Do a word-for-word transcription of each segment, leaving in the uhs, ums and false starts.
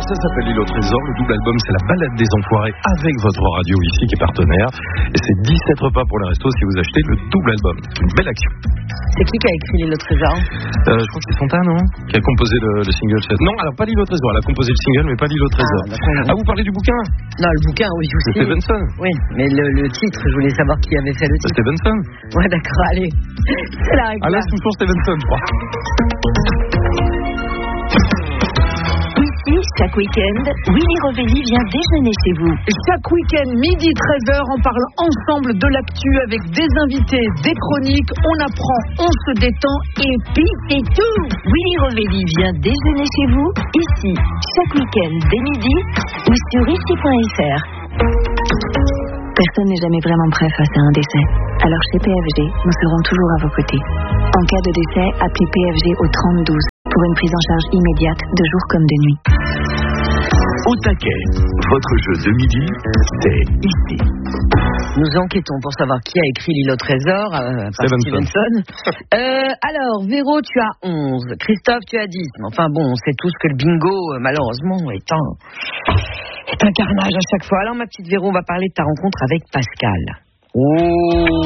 ça s'appelle L'île au trésor. Le double album, c'est La balade des enfoirés avec votre radio ici qui est partenaire. Et c'est dix-sept repas pour les restos si vous achetez le double album. C'est une belle action. C'est qui qui a écrit L'île au trésor? euh, Je crois que c'est Santa, non? Qui a composé le, le single. Non, alors pas L'île au trésor. Elle a composé le single, mais pas L'île au trésor. Ah, ah, vous parlez du bouquin? Non, le bouquin, oui, aussi. C'est Stevenson. Oui, mais le, le titre, je voulais savoir qui avait fait le titre. Stevenson. Ouais, d'accord, allez. C'est la règle. Ah là, c'est toujours Stevenson, je crois. Ici, chaque week-end, Willy Rovelli vient déjeuner chez vous. Chaque week-end, midi treize heures, on parle ensemble de l'actu avec des invités, des chroniques, on apprend, on se détend et puis c'est tout. Willy Rovelli vient déjeuner chez vous, ici, chaque week-end dès midi ou sur ici point f r. Personne n'est jamais vraiment prêt face à un décès. Alors chez P F G, nous serons toujours à vos côtés. En cas de décès, appelez P F G au trente douze pour une prise en charge immédiate de jour comme de nuit. Au taquet, votre jeu de midi, c'est ici. Nous enquêtons pour savoir qui a écrit L'île au trésor, euh, par Stevenson. Stevenson. Euh, alors, Véro, tu as onze. Christophe, tu as dix. Mais enfin bon, on sait tous que le bingo, euh, malheureusement, est un, est un carnage à chaque fois. Alors, ma petite Véro, on va parler de ta rencontre avec Pascal. Oh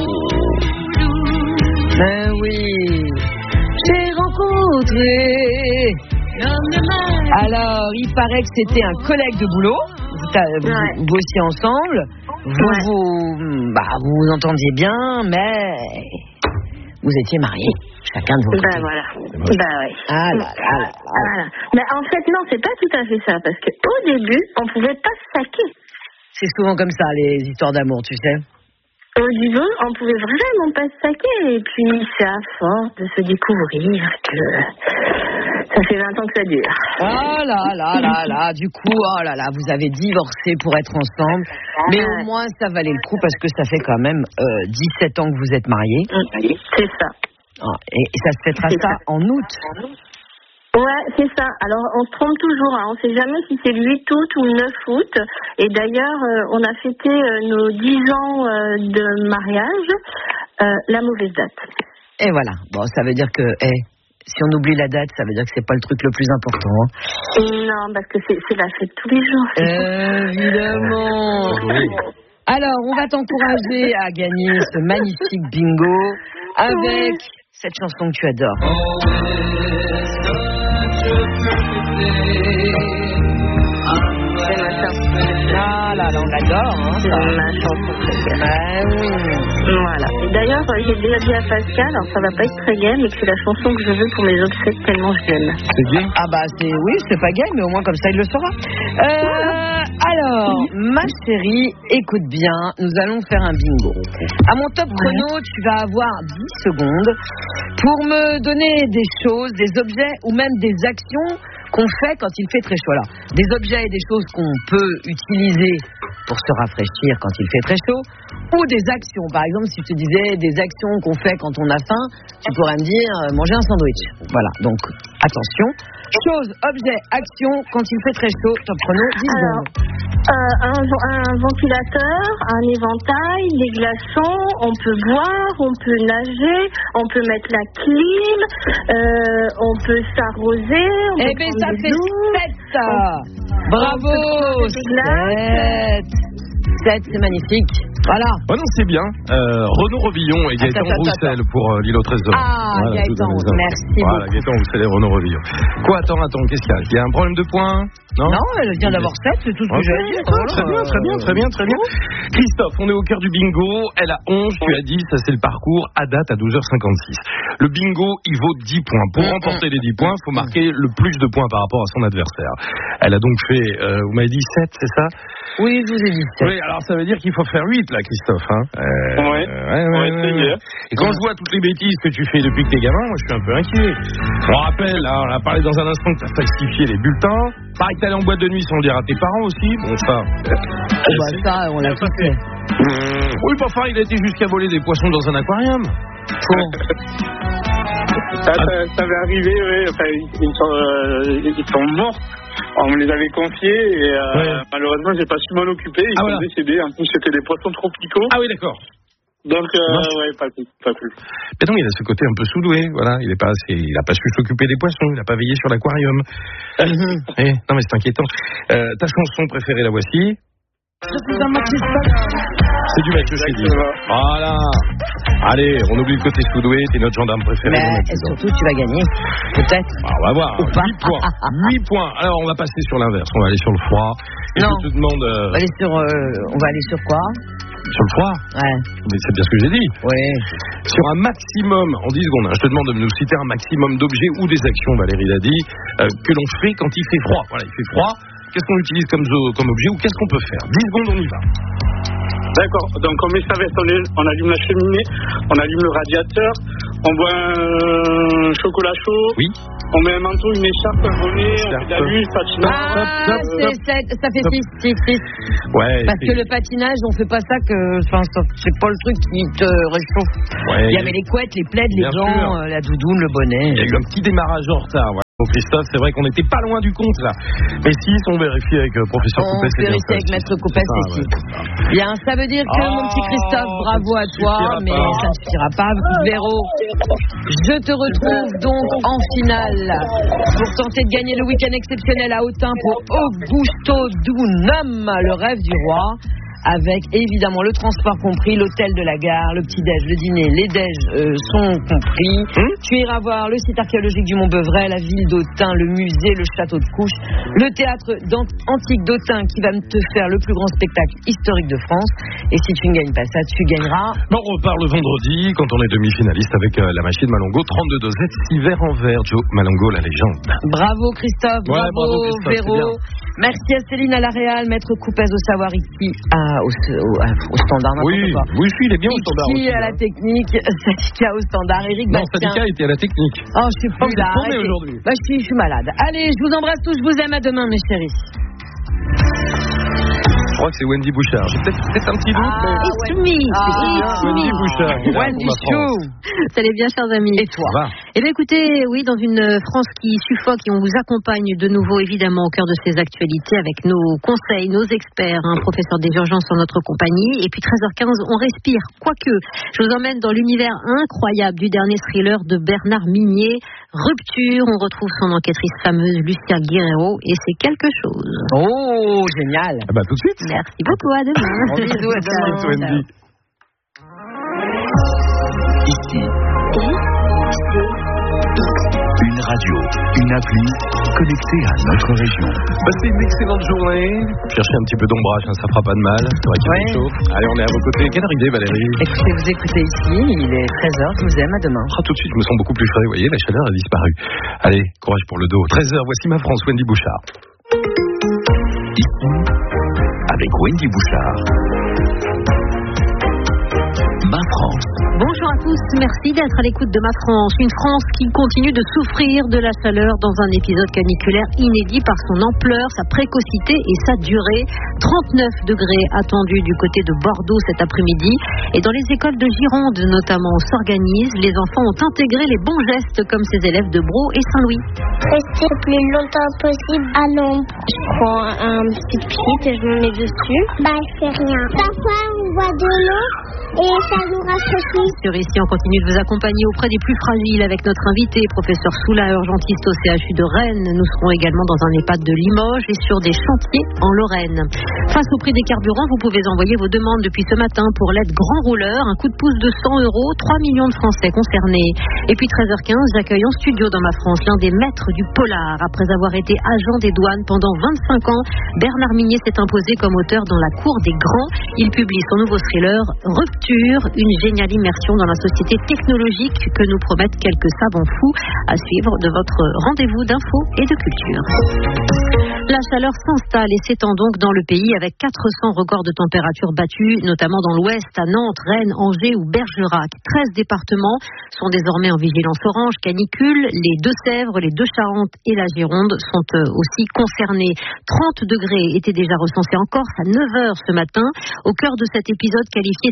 Ben oui, j'ai rencontré... Alors, il paraît que c'était un collègue de boulot. Vous, vous, ouais. vous bossiez ensemble. Vous, Ouais. vous, bah, vous vous entendiez bien, mais vous étiez mariés, chacun de vos Bah côtés. voilà. Bah ouais. Ah là là là là. Voilà. Mais en fait, non, c'est pas tout à fait ça. Parce qu'au début, on pouvait pas se saquer. C'est souvent comme ça, les histoires d'amour, tu sais. Au début, on pouvait vraiment pas se saquer. Et puis, c'est à force de se découvrir que ça fait vingt ans que ça dure. Oh là là là là. Du coup, oh là là, vous avez divorcé pour être ensemble. Mais au moins, ça valait le coup parce que ça fait quand même euh, dix-sept ans que vous êtes mariés. C'est ça. Ah, et, et ça se fêtera C'est ça ça. en août. Ouais, c'est ça. Alors, on se trompe toujours. Hein. On ne sait jamais si c'est le huit août ou le neuf août. Et d'ailleurs, euh, on a fêté euh, nos dix ans euh, de mariage, euh, la mauvaise date. Et voilà. Bon, ça veut dire que, hey, si on oublie la date, ça veut dire que c'est pas le truc le plus important. Hein. Non, parce que c'est, c'est la fête tous les jours. c'est Évidemment. Alors, on va t'encourager à gagner ce magnifique bingo avec cette chanson que tu adores. C'est ma chanson. Ah là là, on l'adore, hein, C'est ça. ma chanson préférée. Ah oui. Voilà. Et d'ailleurs, euh, j'ai déjà dit à Pascal, alors ça va pas être très gay, mais que c'est la chanson que je veux pour mes obsèques tellement je l'aime. C'est gay? Ah bah c'est oui, c'est pas gay, mais au moins comme ça il le saura. Euh, alors, ma chérie, écoute bien, nous allons faire un bingo. À mon top chrono, tu vas avoir dix secondes pour me donner des choses, des objets ou même des actions qu'on fait quand il fait très chaud. Alors, des objets et des choses qu'on peut utiliser pour se rafraîchir quand il fait très chaud, ou des actions. Par exemple, si je te disais des actions qu'on fait quand on a faim, tu pourrais me dire euh, manger un sandwich. Voilà, donc attention. Choses, objets, actions quand il fait très chaud. Top chrono, dix Alors, secondes. euh, un, un ventilateur, un éventail, des glaçons, on peut boire, on peut nager, on peut mettre la clim, euh, on peut s'arroser, on Eh peut bien, prendre ça des fait douches, sept, ça. Bravo, on peut prendre des glaces. sept. sept, c'est magnifique. Voilà. Oh non, c'est bien. Euh, Renaud Revillon et Gaëtan Attends, attends, Roussel pour euh, L'île au trésor. Ah, Voilà, je vous Gaëtan, donne les infos. merci Voilà, beaucoup. Gaëtan Roussel et Renaud Revillon. Quoi, attends, attends, qu'est-ce qu'il y a? Il y a un problème de points? Non, Non, elle vient d'avoir sept, c'est tout ce que Ok, j'ai à dire. ah, très bien, très bien, très bien, très bien. Christophe, on est au cœur du bingo. Elle a onze, tu as dix, ça c'est le parcours à date à douze heures cinquante-six. Le bingo, il vaut dix points. Pour Mm, remporter les dix points, il faut marquer le plus de points par rapport à son adversaire. Elle a donc fait, euh, vous m'avez dit sept, c'est ça? Oui, je vous ai dit sept. Oui, alors ça veut dire qu'il faut faire huit là, Christophe. Hein. Euh, Ouais. euh, ouais, ouais, On va ouais, essayer. ouais. Et quand je vois toutes les bêtises que tu fais depuis que t'es gamin, moi je suis un peu inquiet. On rappelle, là, on a parlé dans un instant que t'as falsifié les bulletins. Pareil que t'allais en boîte de nuit sans le dire à tes parents aussi. Bon, ça. Oh, bah, ça, on l'a tout fait. Oui, bah, enfin, il a été jusqu'à voler des poissons dans un aquarium. Bon. Ça, ça, ça avait arrivé, oui. Enfin, ils, ils sont, euh, ils sont morts. On me les avait confiés et euh, Ouais. malheureusement, j'ai pas su m'en occuper. Ils Ah, sont voilà. décédés. En plus, c'était des poissons tropicaux. Ah oui, d'accord. Donc, euh, ouais, pas plus, pas plus. Mais non, il a ce côté un peu sous-doué, voilà. Il est pas assez, il a pas su s'occuper des poissons, il a pas veillé sur l'aquarium. Eh, non, mais c'est inquiétant. Euh, ta chanson préférée, la voici. C'est du Mathieu Chédid. Voilà. Allez, on oublie le côté sous-doué, t'es notre gendarme préféré. Mais surtout, tu vas gagner. Peut-être. Ah, on va voir. huit points. huit points. Alors, on va passer sur l'inverse. On va aller sur le froid. Et non. je te demande. Euh... On va aller sur. Euh, on va aller sur quoi? Sur le froid. Ouais. Mais c'est bien ce que j'ai dit. Oui. Sur un maximum, en dix secondes, hein, je te demande de nous citer un maximum d'objets ou des actions, Valérie l'a dit, euh, que l'on fait quand il fait froid. Voilà, il fait froid. Qu'est-ce qu'on utilise comme, comme objet ou qu'est-ce qu'on peut faire? dix secondes, on y va. D'accord, donc on met sa veste, on, est, on allume la cheminée, on allume le radiateur, on boit un chocolat chaud, oui. On met un manteau, une écharpe, un bonnet, on fait de la luge, patinage. Ah, hop, hop, c'est, ça, ça fait six, six, six. Ouais. Parce que le patinage, on fait pas ça que, enfin, c'est pas le truc qui te réchauffe. Ouais. Il y avait les couettes, les plaids, les gants, euh, la doudoune, le bonnet. Il y a eu un petit démarrage en retard. Ouais. Bon, Christophe, c'est vrai qu'on n'était pas loin du compte là. Mais si, on vérifie avec euh, professeur on Coupet. On vérifie avec maître Coupet, c'est si. Bien, ça veut dire que, oh, mon petit Christophe, bravo à toi, mais pas. Ça ne suffira pas. Véro, je te retrouve donc en finale pour tenter de gagner le week-end exceptionnel à Autun pour Augusto Dunam, le rêve du roi. Avec évidemment le transport compris, l'hôtel de la gare, le petit-déj, le dîner, les déj euh, sont compris. Mmh. Tu iras voir le site archéologique du Mont-Beuvray, la ville d'Autun, le musée, le château de Couches, le théâtre antique d'Autun qui va te faire le plus grand spectacle historique de France. Et si tu ne gagnes pas ça, tu gagneras. On repart le vendredi quand on est demi-finaliste avec euh, la machine Malongo, trente-deux dosettes, six verres en verre. Joe Malongo, la légende. Bravo Christophe, ouais, bravo, bravo Christophe, Véro. Merci à Céline à la Réal, maître Coupez au savoir ici à, au, au, au standard. Oui, pas. oui, il est bien au standard. Ici à la technique, Satika au standard. Eric non, Bastien. Satika était à la technique. Oh, je suis plus là. aujourd'hui. Bah, je suis, je suis malade. Allez, je vous embrasse tous, je vous aime, à demain, mes chéris. Je crois que c'est Wendy Bouchard. J'ai peut-être, peut-être un petit doute. Ah, mais... It's me, ah, it's me. Wendy Bouchard. Wendy Chou. Ça allait bien, chers amis. Et toi? Eh bien, écoutez, oui, dans une France qui suffoque et on vous accompagne de nouveau, évidemment, au cœur de ces actualités avec nos conseils, nos experts, un hein, professeur des urgences en notre compagnie. Et puis, treize heures quinze, on respire. Quoique, je vous emmène dans l'univers incroyable du dernier thriller de Bernard Minier, Rupture. On retrouve son enquêtrice fameuse, Lucia Guerrero, et c'est quelque chose. Oh, génial. Ah bah, tout de suite. Merci beaucoup, à demain. Bon, bisous, à demain. Ici, une radio, une appli connectée à notre région. Passez une excellente journée. Cherchez un petit peu d'ombrage, hein, ça fera pas de mal. C'est vrai qu'il ouais. fait chaud. Allez, on est à vos côtés. Quelle heure il est, Valérie? Écoutez, vous écoutez ici, il est treize heures, je vous aime, à demain. Ah, tout de suite, je me sens beaucoup plus frais. Vous voyez, la chaleur a disparu. Allez, courage pour le dos. treize heures, voici ma France, Wendy Bouchard. Ici, avec Wendy Bouchard. Ma France. Bonjour à tous, merci d'être à l'écoute de Ma France. Une France qui continue de souffrir de la chaleur dans un épisode caniculaire inédit par son ampleur, sa précocité et sa durée. trente-neuf degrés attendus du côté de Bordeaux cet après-midi. Et dans les écoles de Gironde notamment, on s'organise. Les enfants ont intégré les bons gestes comme ces élèves de Bro et Saint-Louis. Rester le plus longtemps possible à l'ombre. Je prends un petit pit et je me mets dessus. Bah, c'est rien. Parfois, on boit de l'eau et ça nous rafraîchit. Sur ici, on continue de vous accompagner auprès des plus fragiles avec notre invité, professeur Soula, urgentiste au C H U de Rennes. Nous serons également dans un EHPAD de Limoges et sur des chantiers en Lorraine. Face au prix des carburants, vous pouvez envoyer vos demandes depuis ce matin pour l'aide Grand Rouleur. Un coup de pouce de cent euros, trois millions de Français concernés. Et puis treize heures quinze, j'accueille en studio dans Ma France l'un des maîtres du polar. Après avoir été agent des douanes pendant vingt-cinq ans, Bernard Minier s'est imposé comme auteur dans la cour des grands. Il publie son nouveau thriller Rupture, une géniale immersion dans la société technologique que nous promettent quelques savants fous, à suivre de votre rendez-vous d'infos et de culture. La chaleur s'installe et s'étend donc dans le pays avec quatre cents records de température battus, notamment dans l'ouest, à Nantes, Rennes, Angers ou Bergerac. treize départements sont désormais en vigilance orange canicule. Les Deux-Sèvres, les Deux-Charentes et la Gironde sont aussi concernés. trente degrés étaient déjà recensés en Corse à neuf heures ce matin, au cœur de cet épisode qualifié d'ovni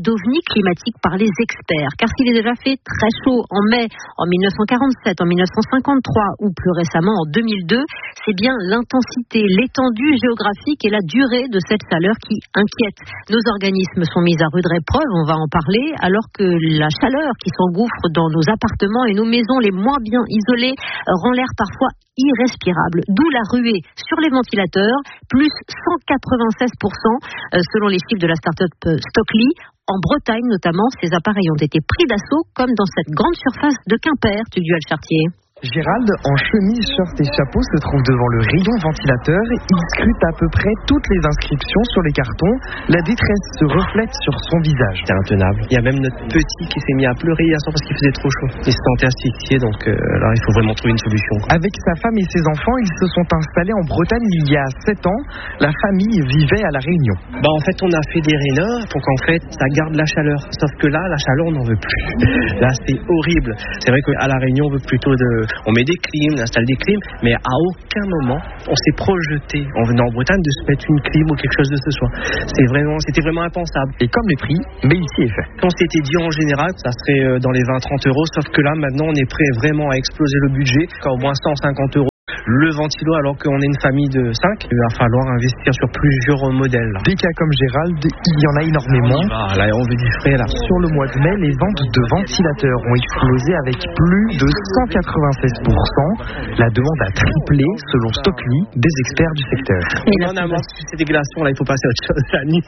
climatique par les experts. Car s'il est déjà fait très chaud en mai en mille neuf cent quarante-sept, en mille neuf cent cinquante-trois ou plus récemment en deux mille deux, c'est bien l'intensité, l'étendue géographique et la durée de cette chaleur qui inquiète. Nos organismes sont mis à rude épreuve, on va en parler, alors que la chaleur qui s'engouffre dans nos appartements et nos maisons les moins bien isolées rend l'air parfois irrespirable. D'où la ruée sur les ventilateurs, plus cent quatre-vingt-seize pour cent selon les chiffres de la start-up Stockly. En Bretagne notamment, ces appareils ont été pris d'assaut comme dans cette grande surface de Quimper, Tugdual Chartier. Gérald, en chemise, shirt et chapeau, se trouve devant le rayon ventilateur. Il scrute à peu près toutes les inscriptions sur les cartons. La détresse se reflète sur son visage. C'est intenable. Il y a même notre petit qui s'est mis à pleurer hier soir parce qu'il faisait trop chaud. Il se sentait asphyxié, donc euh, là, il faut vraiment trouver une solution. Avec sa femme et ses enfants, ils se sont installés en Bretagne il y a sept ans. La famille vivait à La Réunion. Bah, en fait, on a fait des rénors pour qu'en fait, ça garde la chaleur. Sauf que là, la chaleur, on n'en veut plus. Là, c'est horrible. C'est vrai qu'à La Réunion, on veut plutôt de... On met des clims, on installe des clims, mais à aucun moment on s'est projeté en venant en Bretagne de se mettre une clim ou quelque chose de ce soit. C'est vraiment, c'était vraiment impensable. Et comme les prix, mais ici est fait. On s'était dit en général ça serait dans les vingt à trente euros, sauf que là maintenant on est prêt vraiment à exploser le budget, qu'à au moins cent cinquante euros. Le ventilo, alors qu'on est une famille de cinq, il va falloir investir sur plusieurs modèles. Là. Des cas comme Gérald, il y en a énormément. On va, là, on veut du frais, là. Sur le mois de mai, les ventes de ventilateurs ont explosé avec plus de cent quatre-vingt-seize pour cent. La demande a triplé, selon Stockly, des experts du secteur. Et là, on a c'est dégueulasse, là, il faut passer à autre chose la nuit.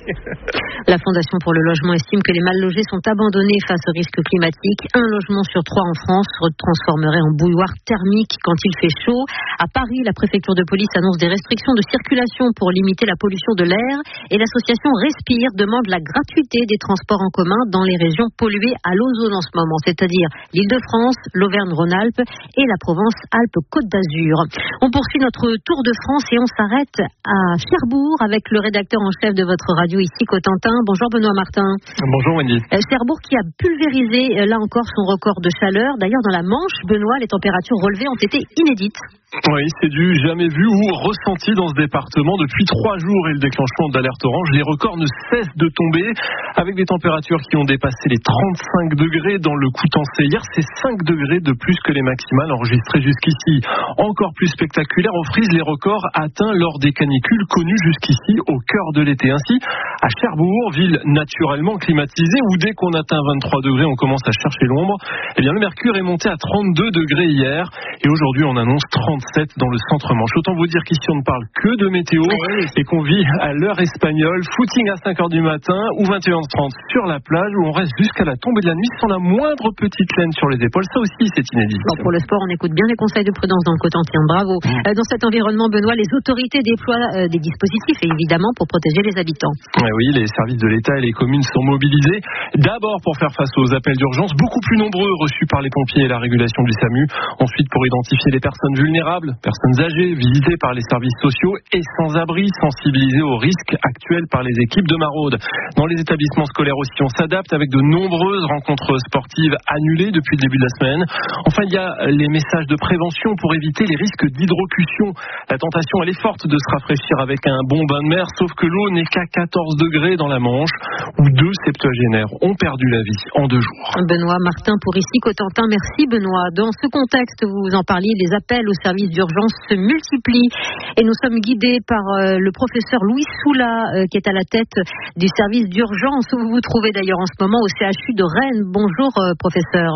La Fondation pour le logement estime que les mal logés sont abandonnés face au risque climatique. Un logement sur trois en France se transformerait en bouilloire thermique quand il fait chaud. À Paris, la préfecture de police annonce des restrictions de circulation pour limiter la pollution de l'air et l'association Respire demande la gratuité des transports en commun dans les régions polluées à l'ozone en ce moment, c'est-à-dire l'Île-de-France, l'Auvergne-Rhône-Alpes et la Provence-Alpes-Côte d'Azur. On poursuit notre tour de France et on s'arrête à Cherbourg avec le rédacteur en chef de votre radio ici, Cotentin. Bonjour Benoît Martin. Bonjour Wendy. Cherbourg qui a pulvérisé là encore son record de chaleur. D'ailleurs dans la Manche, Benoît, les températures relevées ont été inédites. Oui, c'est du jamais vu ou ressenti dans ce département depuis trois jours et le déclenchement de l'alerte orange. Les records ne cessent de tomber avec des températures qui ont dépassé les trente-cinq degrés dans le Coutançais. Hier, c'est cinq degrés de plus que les maximales enregistrées jusqu'ici. Encore plus spectaculaire, on frise les records atteints lors des canicules connues jusqu'ici au cœur de l'été. Ainsi, à Cherbourg, ville naturellement climatisée où dès qu'on atteint vingt-trois degrés, on commence à chercher l'ombre. Eh bien, le mercure est monté à trente-deux degrés hier et aujourd'hui, on annonce trente-sept dans le centre-Manche. Autant vous dire qu'ici, on ne parle que de météo et qu'on vit à l'heure espagnole. Footing à cinq heures du matin ou vingt et une heures trente sur la plage où on reste jusqu'à la tombée de la nuit sans la moindre petite laine sur les épaules. Ça aussi, c'est inédit. Bon, pour le sport, on écoute bien les conseils de prudence dans le Cotentin. Bravo. Mmh. Euh, dans cet environnement, Benoît, les autorités déploient euh, des dispositifs, évidemment, pour protéger les habitants. Ouais, oui, les services de l'État et les communes sont mobilisés. D'abord pour faire face aux appels d'urgence, beaucoup plus nombreux reçus par les pompiers et la régulation du SAMU. Ensuite, pour identifier les personnes vulnérables, personnes âgées, visitées par les services sociaux et sans-abri, sensibilisées aux risques actuels par les équipes de maraude. Dans les établissements scolaires aussi, on s'adapte avec de nombreuses rencontres sportives annulées depuis le début de la semaine. Enfin, il y a les messages de prévention pour éviter les risques d'hydrocution. La tentation, elle est forte de se rafraîchir avec un bon bain de mer, sauf que l'eau n'est qu'à quatorze degrés dans la Manche, où deux septuagénaires ont perdu la vie en deux jours. Benoît Martin pour ici, Cotentin. Merci Benoît. Dans ce contexte, vous en parliez, les appels aux services d'urgence se multiplient et nous sommes guidés par euh, le professeur Louis Soula euh, qui est à la tête du service d'urgence où vous vous trouvez d'ailleurs en ce moment au C H U de Rennes. Bonjour euh, professeur.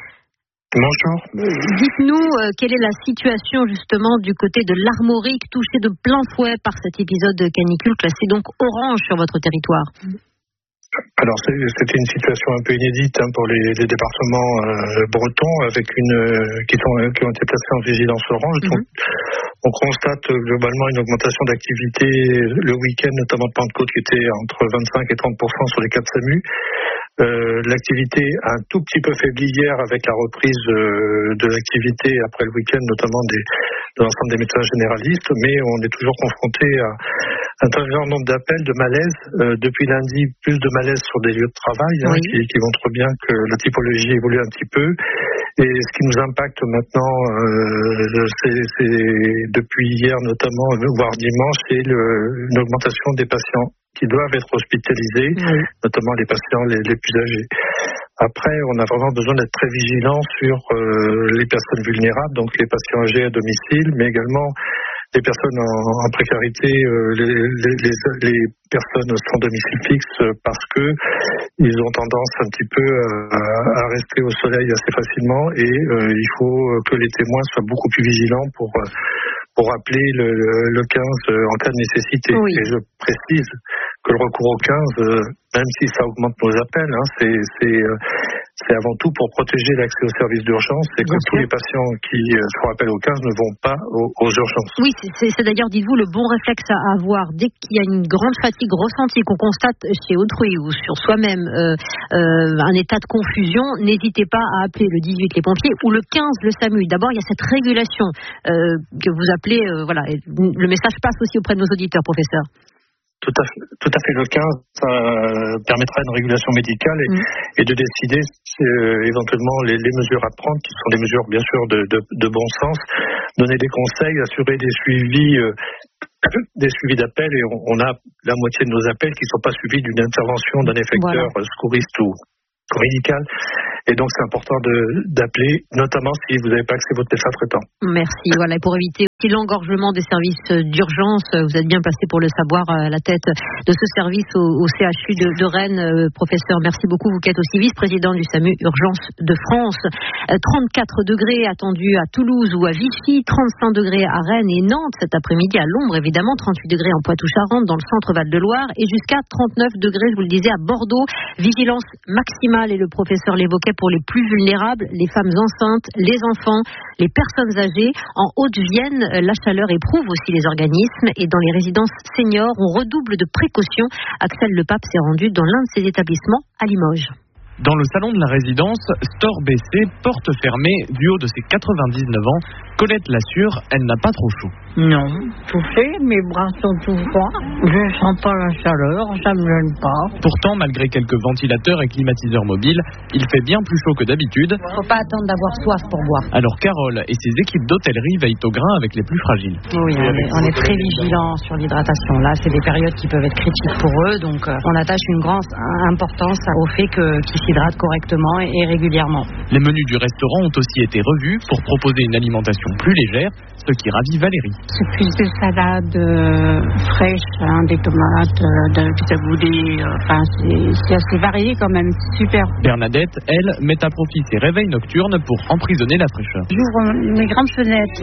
Bonjour. Dites-nous euh, quelle est la situation justement du côté de l'Armorique, touché de plein fouet par cet épisode de canicule, classé donc orange sur votre territoire. Alors c'était une situation un peu inédite hein, pour les, les départements euh, bretons avec une euh, qui, sont, qui ont été placés en vigilance orange. Mm-hmm. Donc on constate euh, globalement une augmentation d'activité le week-end, notamment de Pentecôte, qui était entre vingt-cinq et trente pour cent sur les quatre SAMU. Euh, l'activité a un tout petit peu faibli hier avec la reprise euh, de l'activité après le week-end, notamment des, de l'ensemble des médecins généralistes, mais on est toujours confronté à un très grand nombre d'appels, de malaise. Euh, depuis lundi, plus de malaise sur des lieux de travail, hein, oui. qui, qui montrent bien que la typologie évolue un petit peu. Et ce qui nous impacte maintenant, euh, c'est, c'est depuis hier notamment, voire dimanche, c'est le, une augmentation des patients qui doivent être hospitalisés, oui. notamment les patients les, les plus âgés. Après, on a vraiment besoin d'être très vigilant sur euh, les personnes vulnérables, donc les patients âgés à domicile, mais également les personnes en, en précarité, euh, les, les, les, les personnes sans domicile fixe, parce que ils ont tendance un petit peu à, à rester au soleil assez facilement, et euh, il faut que les témoins soient beaucoup plus vigilants pour pour appeler le, le quinze en cas de nécessité. Oui. Et je précise que le recours au quinze, euh, même si ça augmente nos appels, hein, c'est, c'est, euh, c'est avant tout pour protéger l'accès aux services d'urgence et que Bien tous sûr. les patients qui euh, font appel au quinze ne vont pas aux, aux urgences. Oui, c'est, c'est d'ailleurs, dites-vous, le bon réflexe à avoir dès qu'il y a une grande fatigue ressentie, qu'on constate chez autrui ou sur soi-même euh, euh, un état de confusion, n'hésitez pas à appeler le dix-huit les pompiers ou le quinze le SAMU. D'abord, il y a cette régulation euh, que vous appelez, euh, voilà, le message passe aussi auprès de nos auditeurs, professeur. Tout à fait, tout à fait. Le quinze euh, permettra une régulation médicale et, mmh. et de décider euh, éventuellement les, les mesures à prendre, qui sont des mesures bien sûr de, de, de bon sens, donner des conseils, assurer des suivis, euh, des suivis d'appels, et on, on a la moitié de nos appels qui ne sont pas suivis d'une intervention d'un effecteur voilà. secouriste ou médical. Et donc c'est important de, d'appeler, notamment si vous n'avez pas accès à votre médecin traitant. Merci. Voilà, pour éviter aussi l'engorgement des services d'urgence, vous êtes bien placé pour le savoir à la tête de ce service au, au C H U de, de Rennes. Professeur, merci beaucoup. Vous qui êtes aussi vice-président du SAMU Urgence de France. trente-quatre degrés attendus à Toulouse ou à Vichy, trente-cinq degrés à Rennes et Nantes cet après-midi, à l'ombre évidemment, trente-huit degrés en Poitou-Charentes, dans le centre Val-de-Loire, et jusqu'à trente-neuf degrés, je vous le disais, à Bordeaux. Vigilance maximale, et le professeur l'évoquait, pour les plus vulnérables, les femmes enceintes, les enfants, les personnes âgées. En Haute-Vienne, la chaleur éprouve aussi les organismes, et dans les résidences seniors, on redouble de précautions. Axel Le Pape s'est rendu dans l'un de ces établissements à Limoges. Dans le salon de la résidence, store baissé, porte fermée, du haut de ses quatre-vingt-dix-neuf ans, Colette l'assure, elle n'a pas trop chaud. Non, tout fait, mes bras sont tout froids, je ne sens pas la chaleur, ça ne me gêne pas. Pourtant, malgré quelques ventilateurs et climatiseurs mobiles, il fait bien plus chaud que d'habitude. Il ne faut pas attendre d'avoir soif pour boire. Alors Carole et ses équipes d'hôtellerie veillent au grain avec les plus fragiles. Oui, on est, on est très vigilants sur l'hydratation. Là, c'est des périodes qui peuvent être critiques pour eux, donc euh, on attache une grande importance au fait que, qu'ils s'hydratent correctement et régulièrement. Les menus du restaurant ont aussi été revus pour proposer une alimentation plus légère, ce qui ravit Valérie. C'est plus de salade euh, fraîche, hein, des tomates, euh, de taboulé, euh, enfin c'est, c'est assez varié quand même, super. Bernadette, elle, met à profit ses réveils nocturnes pour emprisonner la fraîcheur. J'ouvre mes grandes fenêtres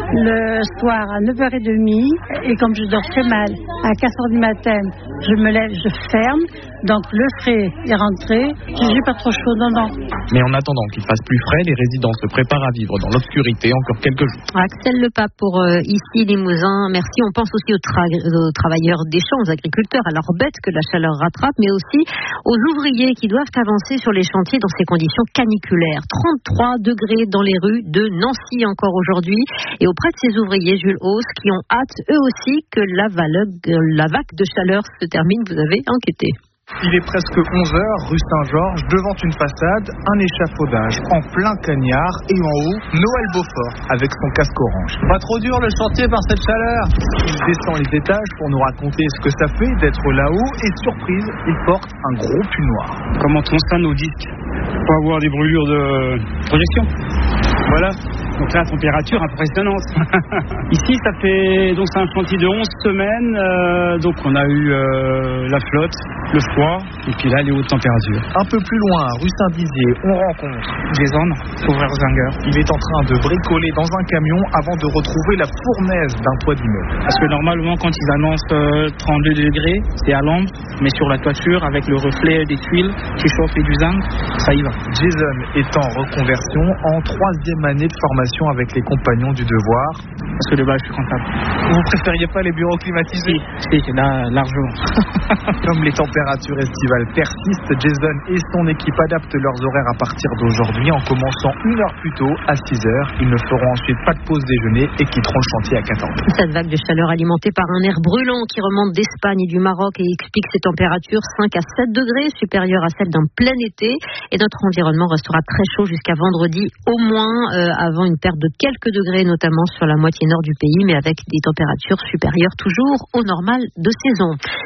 le soir à neuf heures trente et comme je dors très mal, à quatre heures du matin, je me lève, je ferme, donc le frais est rentré, je n'ai pas trop chaud, non, non. Mais en attendant qu'il fasse plus frais, les résidents se préparent à vivre dans l'obscurité encore quelques jours. Axel Le Pape pour euh, ici Limousin, merci. On pense aussi aux, tra- aux travailleurs des champs, aux agriculteurs, à leurs bêtes que la chaleur rattrape, mais aussi aux ouvriers qui doivent avancer sur les chantiers dans ces conditions caniculaires. trente-trois degrés dans les rues de Nancy encore aujourd'hui, et auprès de ces ouvriers, Jules Hauss, qui ont hâte eux aussi que la, vague, la vague de chaleur se termine. Vous avez enquêté. Il est presque onze heures, rue Saint-Georges, devant une façade, un échafaudage en plein cagnard, et en haut, Noël Beaufort avec son casque orange. Pas trop dur le chantier par cette chaleur. Il descend les étages pour nous raconter ce que ça fait d'être là-haut, et surprise, il porte un gros pull noir. Comment on installe nos disques pour avoir des brûlures de projection. Voilà. Donc là, température impressionnante. Ici, ça fait donc c'est un chantier de onze semaines. Euh, donc on a eu euh, la flotte, le froid, et puis là les hautes températures. Un peu plus loin, rue Saint-Dizier, on rencontre Jason Overzinger. Il est en train de bricoler dans un camion avant de retrouver la fournaise d'un toit d'immeuble. Parce que normalement, quand ils annoncent euh, trente-deux degrés, c'est à l'ombre, mais sur la toiture, avec le reflet des tuiles qui chauffent et du zinc, ça y va. Jason est en reconversion, en troisième année de formation avec les compagnons du devoir. Parce que de base, je suis comptable. Vous préfériez pas les bureaux climatisés? Si, si, là, largement. Comme les températures estivales persistent, Jason et son équipe adaptent leurs horaires à partir d'aujourd'hui en commençant une heure plus tôt, à six heures. Ils ne feront ensuite pas de pause déjeuner et quitteront le chantier à quatorze heures. Cette vague de chaleur alimentée par un air brûlant qui remonte d'Espagne et du Maroc et explique ces températures cinq à sept degrés supérieures à celles d'un plein été. Et notre environnement restera très chaud jusqu'à vendredi au moins, euh, avant une perte de quelques degrés, notamment sur la moitié nord du pays, mais avec des températures supérieures toujours au normal de saison.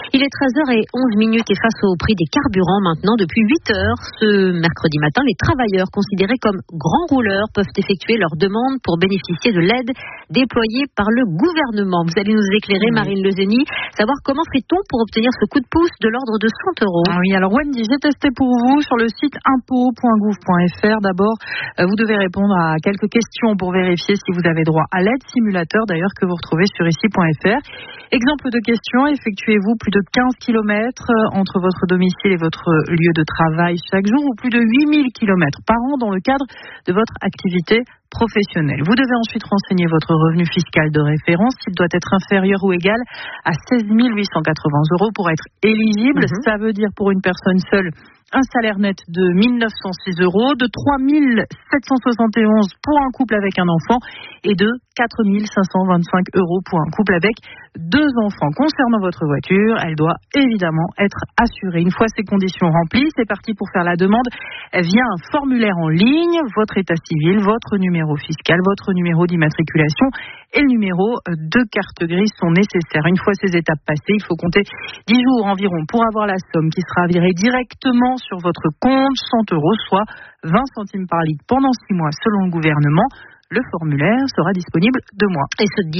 Il est treize heures onze minutes et face au prix des carburants maintenant, depuis huit heures, ce mercredi matin, les travailleurs considérés comme grands rouleurs peuvent effectuer leur demande pour bénéficier de l'aide déployée par le gouvernement. Vous allez nous éclairer, Marine Lezeni, savoir comment fait-on pour obtenir ce coup de pouce de l'ordre de cent euros. Ah oui, alors Wendy, j'ai testé pour vous sur le site impôts point gouv point f r. D'abord, euh, vous devez répondre à quelques questions pour vérifier si vous avez droit à l'aide simulateur, d'ailleurs, que vous retrouvez sur ici point f r. Exemple de question, effectuez-vous plus de quinze kilomètres entre votre domicile et votre lieu de travail chaque jour ou plus de huit mille kilomètres par an dans le cadre de votre activité professionnelle. Vous devez ensuite renseigner votre revenu fiscal de référence. Il doit être inférieur ou égal à seize mille huit cent quatre-vingts euros pour être éligible. Mmh. Ça veut dire pour une personne seule un salaire net de mille neuf cent six euros, de trois mille sept cent soixante et onze pour un couple avec un enfant et de quatre mille cinq cent vingt-cinq euros pour un couple avec deux enfants. Concernant votre voiture, elle doit évidemment être assurée. Une fois ces conditions remplies, c'est parti pour faire la demande via un formulaire en ligne, votre état civil, votre numéro fiscal, votre numéro d'immatriculation et le numéro de carte grise sont nécessaires. Une fois ces étapes passées, il faut compter dix jours environ pour avoir la somme qui sera virée directement sur votre compte, cent euros, soit vingt centimes par litre pendant six mois selon le gouvernement. Le formulaire sera disponible deux mois. Et ce